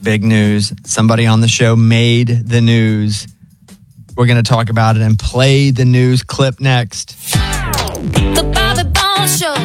big news. Somebody on the show made the news. We're going to talk about it and play the news clip next. The Bobby Bones Show.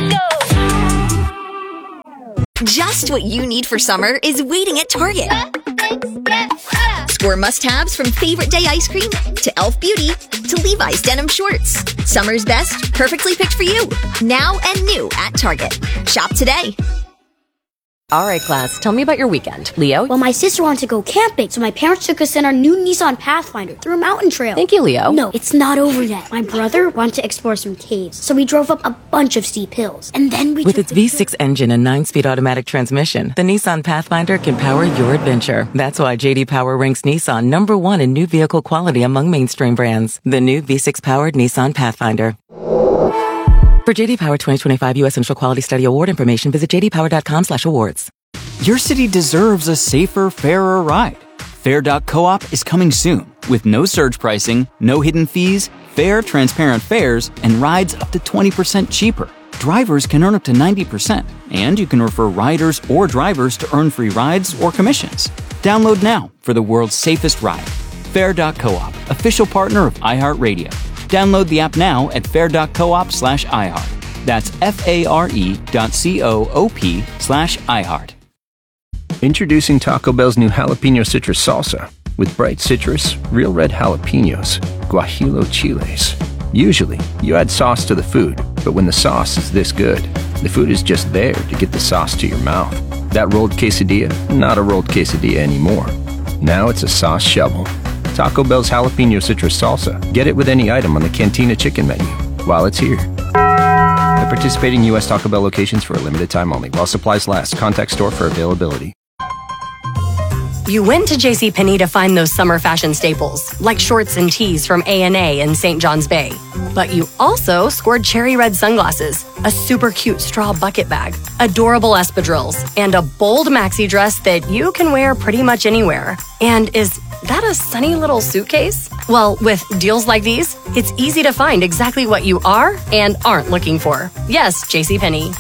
Just what you need for summer is waiting at Target. Score must-haves from Favorite Day ice cream to Elf Beauty to Levi's denim shorts. Summer's best, perfectly picked for you. Now and new at Target. Shop today. All right, class, tell me about your weekend. Leo? Well, my sister wanted to go camping, so my parents took us in our new Nissan Pathfinder through a mountain trail. Thank you, Leo. No, it's not over yet. My brother wanted to explore some caves, so we drove up a bunch of steep hills. And then we With its V6 engine and 9-speed automatic transmission, the Nissan Pathfinder can power your adventure. That's why J.D. Power ranks Nissan #1 in new vehicle quality among mainstream brands. The new V6-powered Nissan Pathfinder. For J.D. Power 2025 U.S. Central Quality Study Award information, visit jdpower.com/awards. Your city deserves a safer, fairer ride. Fair.coop is coming soon with no surge pricing, no hidden fees, fair, transparent fares, and rides up to 20% cheaper. Drivers can earn up to 90%, and you can refer riders or drivers to earn free rides or commissions. Download now for the world's safest ride. Fair.coop, official partner of iHeartRadio. Download the app now at fair.coop/iHeart. That's FARE.coop/iHeart. Introducing Taco Bell's new jalapeno citrus salsa with bright citrus, real red jalapenos, guajillo chiles. Usually, you add sauce to the food, but when the sauce is this good, the food is just there to get the sauce to your mouth. That rolled quesadilla, not a rolled quesadilla anymore. Now it's a sauce shovel. Taco Bell's jalapeno citrus salsa. Get it with any item on the Cantina chicken menu while it's here. At participating U.S. Taco Bell locations for a limited time only. While supplies last. Contact store for availability. You went to JCPenney to find those summer fashion staples, like shorts and tees from A&A and St. John's Bay. But you also scored cherry red sunglasses, a super cute straw bucket bag, adorable espadrilles, and a bold maxi dress that you can wear pretty much anywhere. And is that a sunny little suitcase? Well, with deals like these, it's easy to find exactly what you are and aren't looking for. Yes, JCPenney.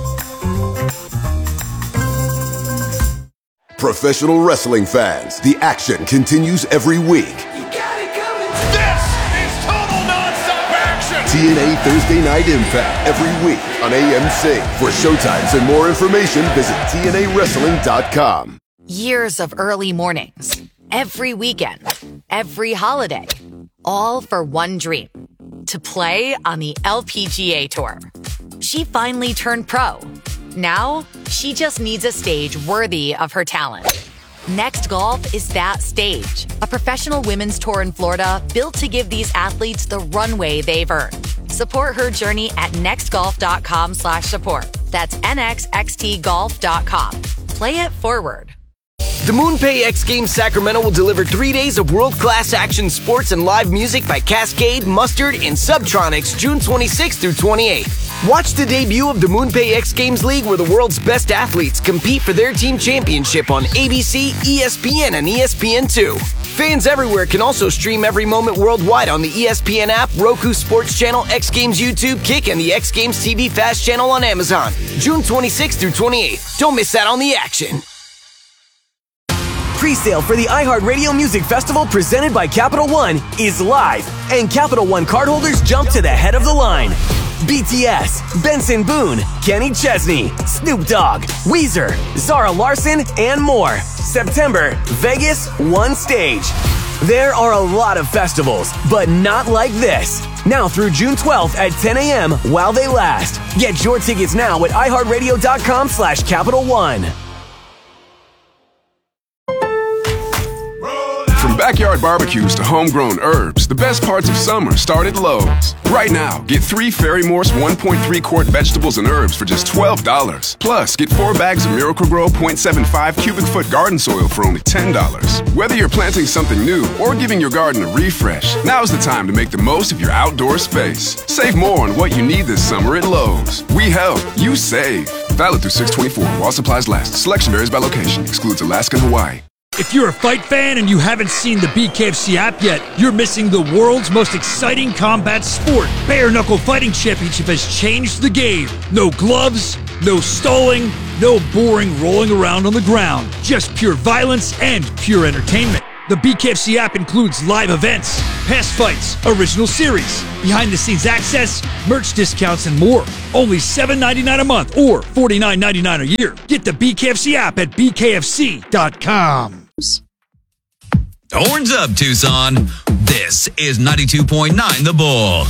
Professional wrestling fans, the action continues every week. This is total non-stop action! TNA Thursday Night Impact every week on AMC. For showtimes and more information, visit TNAWrestling.com. Years of early mornings, every weekend, every holiday, all for one dream, to play on the LPGA Tour. She finally turned pro. Now, she just needs a stage worthy of her talent. Next Golf is that stage. A professional women's tour in Florida built to give these athletes the runway they've earned. Support her journey at nextgolf.com/support. That's nxxtgolf.com. Play it forward. The MoonPay X Games Sacramento will deliver 3 days of world-class action sports and live music by Cascade, Mustard, and Subtronics June 26th through 28th. Watch the debut of the MoonPay X Games League where the world's best athletes compete for their team championship on ABC, ESPN, and ESPN2. Fans everywhere can also stream every moment worldwide on the ESPN app, Roku Sports Channel, X Games YouTube, Kick, and the X Games TV Fast channel on Amazon. June 26th through 28th. Don't miss out on the action. Pre-sale for the iHeartRadio Music Festival presented by Capital One is live, and Capital One cardholders jump to the head of the line. BTS, Benson Boone, Kenny Chesney, Snoop Dogg, Weezer, Zara Larsson, and more. September, Vegas, one stage. There are a lot of festivals, but not like this. Now through June 12th at 10 a.m. while they last. Get your tickets now at iHeartRadio.com/Capital One. From backyard barbecues to homegrown herbs, the best parts of summer start at Lowe's. Right now, get 3 Ferry Morse 1.3 quart vegetables and herbs for just $12. Plus, get 4 bags of Miracle-Gro 0.75 cubic foot garden soil for only $10. Whether you're planting something new or giving your garden a refresh, now's the time to make the most of your outdoor space. Save more on what you need this summer at Lowe's. We help, you save. Valid through 6/24 while supplies last. Selection varies by location. Excludes Alaska and Hawaii. If you're a fight fan and you haven't seen the BKFC app yet, you're missing the world's most exciting combat sport. Bare Knuckle Fighting Championship has changed the game. No gloves, no stalling, No boring rolling around on the ground. Just pure violence and pure entertainment. The BKFC app includes live events, past fights, original series, behind-the-scenes access, merch discounts, and more. Only $7.99 a month or $49.99 a year. Get the BKFC app at bkfc.com. Horns up, Tucson. This is 92.9 The Bull.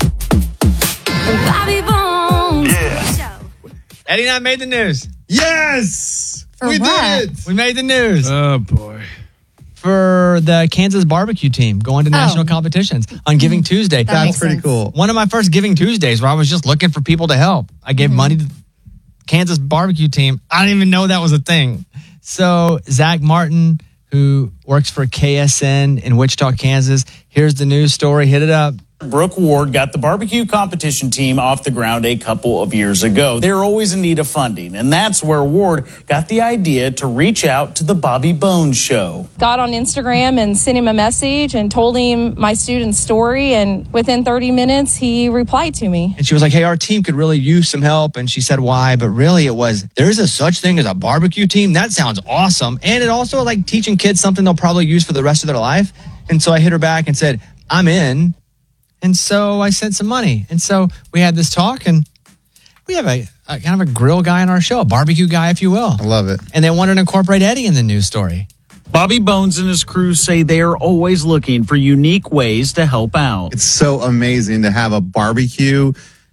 Bobby Bones. Yeah. Eddie and I made the news. Yes! We did it! We made the news. Oh, boy. For the Kansas barbecue team going to national competitions on Giving Tuesday. That's pretty cool. One of my first Giving Tuesdays where I was just looking for people to help. I gave money to the Kansas barbecue team. I didn't even know that was a thing. So Zach Martin, who works for KSN in Wichita, Kansas, here's the news story. Hit it up. Brooke Ward got the barbecue competition team off the ground a couple of years ago. They're always in need of funding, and that's where Ward got the idea to reach out to the Bobby Bones Show. Got on Instagram and sent him a message and told him my student's story, and within 30 minutes, he replied to me. And she was like, hey, our team could really use some help. And she said, why? But really it was, there's a such thing as a barbecue team. That sounds awesome. And it also like teaching kids something they'll probably use for the rest of their life. And so I hit her back and said, I'm in. And so I sent some money. And so we had this talk, and we have a kind of a grill guy on our show, a barbecue guy, if you will. I love it. And they wanted to incorporate Eddie in the news story. Bobby Bones and his crew say they are always looking for unique ways to help out. It's so amazing to have a barbecue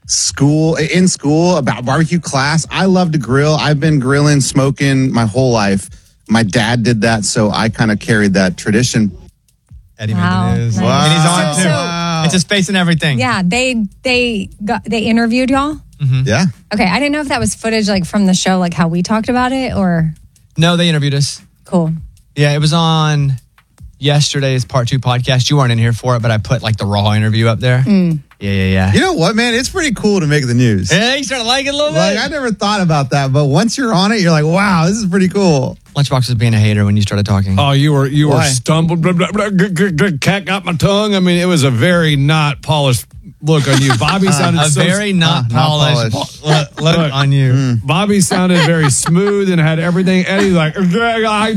in school, about barbecue class. I love to grill. I've been grilling, smoking my whole life. My dad did that, so I kind of carried that tradition. Eddie made the news. Wow. And he's on too. It's his face and everything. Yeah, they interviewed y'all. Mm-hmm. Yeah. Okay, I didn't know if that was footage like from the show, like how we talked about it, or No, they interviewed us. Cool. Yeah, it was on yesterday's Part 2 podcast. You weren't in here for it, but I put like the raw interview up there. Yeah. You know what, man? It's pretty cool to make the news. Yeah, you started to like it a little bit. Like, I never thought about that, but once you're on it, you're like, wow, this is pretty cool. Lunchbox was being a hater when you started talking. Oh, you were stumbled. Blah, blah, blah, cat got my tongue. I mean, it was a very not polished look on you. Bobby sounded very not polished look on you. Bobby sounded very smooth and had everything. Eddie like, I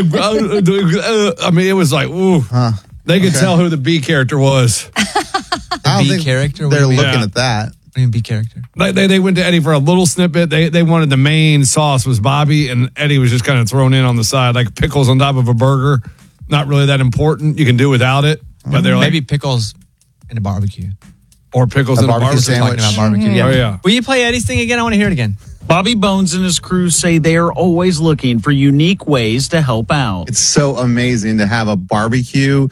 mean, it was like, ooh. They could tell who the B character was. I don't think character? They're looking at that. What do you mean B character? They went to Eddie for a little snippet. They wanted the main sauce was Bobby, and Eddie was just kind of thrown in on the side, like pickles on top of a burger. Not really that important. You can do without it. But they're like, maybe pickles in a barbecue. Or pickles in a barbecue sandwich. Talking about barbecue. Oh, yeah. Will you play Eddie's thing again? I want to hear it again. Bobby Bones and his crew say they are always looking for unique ways to help out. It's so amazing to have a barbecue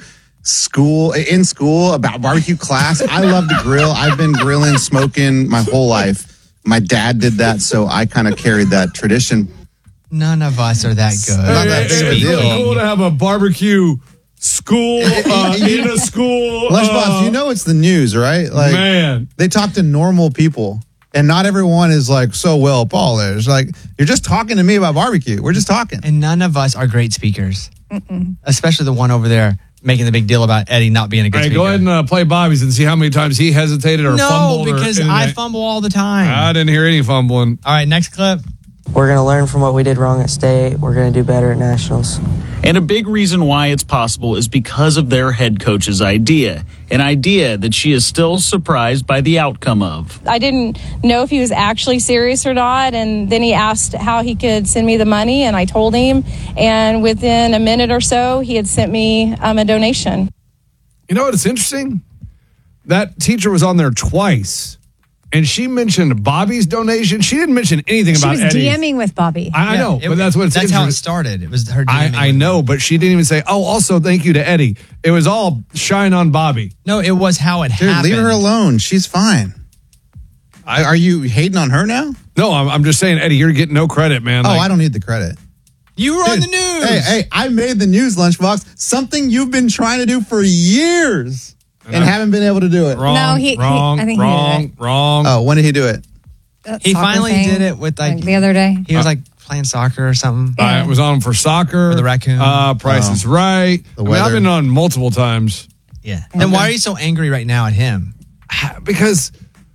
in school, about barbecue class. I love to grill. I've been grilling, smoking my whole life. My dad did that, so I kind of carried that tradition. None of us are that good. Not that big of a It's deal. really cool to have a barbecue school in a school. Lunchbox, you know it's the news, right? Like, man, they talk to normal people, and not everyone is like so well polished. Like, you're just talking to me about barbecue. We're just talking. And none of us are great speakers, especially the one over there making the big deal about Eddie not being a good speaker. Go ahead and play Bobby's and see how many times he hesitated or fumbled. No, because I fumble all the time. I didn't hear any fumbling. All right, next clip. We're going to learn from what we did wrong at state. We're going to do better at nationals. And a big reason why it's possible is because of their head coach's idea, an idea that she is still surprised by the outcome of. I didn't know if he was actually serious or not, and then he asked how he could send me the money, and I told him, and within a minute or so, he had sent me a donation. You know what? It's interesting. That teacher was on there twice. And she mentioned Bobby's donation. She didn't mention anything about Eddie's. She was DMing with Bobby. I know, but that's what it's That's how it started. It was her DMing. I know, but she didn't even say, oh, also thank you to Eddie. It was all shine on Bobby. No, it was how it happened. Leave her alone. She's fine. Are you hating on her now? No, I'm just saying, Eddie, you're getting no credit, man. I don't need the credit. You were on the news. Hey, I made the news, Lunchbox. Something you've been trying to do for years. And haven't been able to do it. Wrong, No, I think he did it. wrong. Oh, when did he do it? He Soccer finally thing, did it with like the other day. He was like playing soccer or something. It was on for soccer. For the raccoon. Price is Right. The I've weather. been on multiple times. Yeah. Then why are you so angry right now at him? Because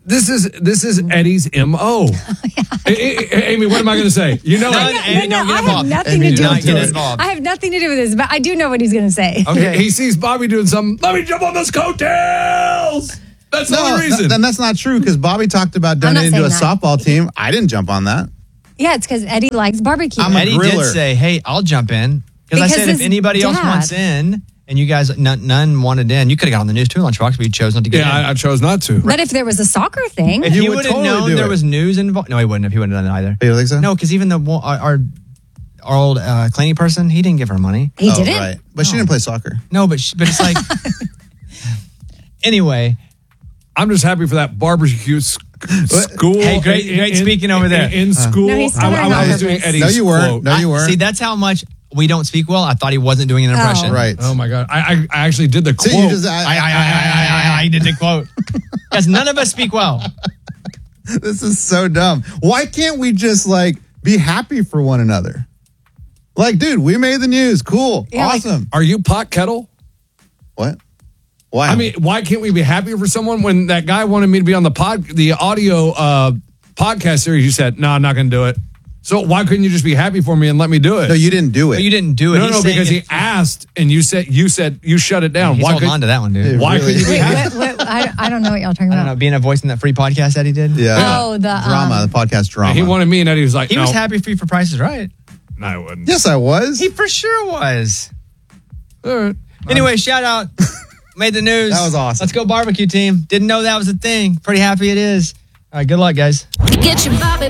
This is Eddie's MO. Amy, what am I going to say? You know, I have nothing to do with this. I have nothing to do with this, but I do know what he's going to say. Okay, he sees Bobby doing something. Let me jump on those coattails. That's the only reason. Then that's not true because Bobby talked about donating to a softball team. I didn't jump on that. Yeah, it's because Eddie likes barbecue. Eddie did say, "Hey, I'll jump in," because I said if anybody else wants in. And you guys, none wanted in. You could have got on the news too, Lunchbox, but you chose not to get in. Yeah, I chose not to. But if there was a soccer thing. If he would have known there was news involved. No, he wouldn't have. He wouldn't have done it either. You don't think so? No, because even our old cleaning person, he didn't give her money. He didn't? Right. But she didn't play soccer. No, but it's like... Anyway. I'm just happy for that barbecue school. Hey, great speaking over there. In school. No, he's stuttering I was doing Eddie's No, you weren't. quote. No, you weren't. See, that's how much... We don't speak well. I thought he wasn't doing an impression. Right. Oh my God. I actually did the quote. So you just, I did the quote. Because none of us speak well. This is so dumb. Why can't we just be happy for one another? Like, dude, we made the news. Cool. Yeah, awesome. Are you pot kettle? What? Why? I mean, why can't we be happy for someone when that guy wanted me to be on the audio podcast series? You said, no, I'm not going to do it. So why couldn't you just be happy for me and let me do it? No, you didn't do it. But you didn't do it. No, because he asked and you said you shut it down. He's holding on to that one, dude. Why couldn't you be happy? I don't know what y'all talking I about. don't know, being a voice in that free podcast that he did. Yeah. Oh, the drama, the podcast drama. He wanted me and Eddie was like, He no. was happy for you for Price is Right. No, I wouldn't. Yes, I was. He for sure was. All right. Anyway, shout out. Made the news. That was awesome. Let's go barbecue team. Didn't know that was a thing. Pretty happy it is. All right, good luck, guys. Get your Bobby